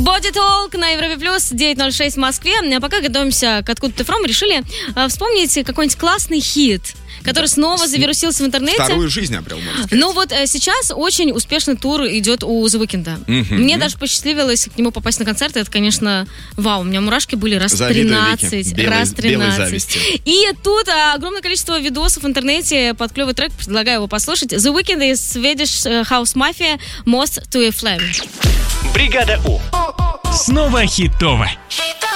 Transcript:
Body Talk на Европе Плюс, 9:06 в Москве. Пока готовимся к «Откуда ты from», решили вспомнить какой-нибудь классный хит, который снова завирусился в интернете. Вторую жизнь обрел, можно сказать. Ну вот сейчас очень успешный тур идет у The Weeknd. Мне даже посчастливилось к нему попасть на концерт. Это, конечно, вау. У меня мурашки были раз 13. Белой зависти. И тут огромное количество видосов в интернете под клевый трек. Предлагаю его послушать. The Weeknd из Swedish House Mafia Most to a Flame. Бригада У. Снова хитово.